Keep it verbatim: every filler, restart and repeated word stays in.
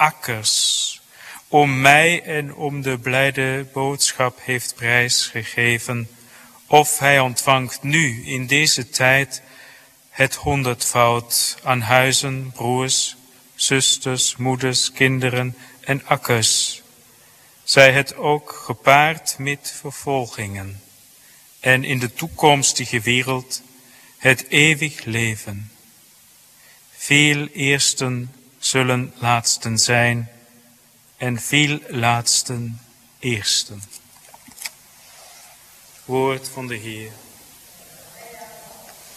akkers, om mij en om de blijde boodschap heeft prijsgegeven, of hij ontvangt nu in deze tijd het honderdvoud aan huizen, broers, zusters, moeders, kinderen en akkers, zij het ook gepaard met vervolgingen, en in de toekomstige wereld het eeuwig leven. Veel eersten zullen laatsten zijn, en veel laatsten eersten. Woord van de Heer.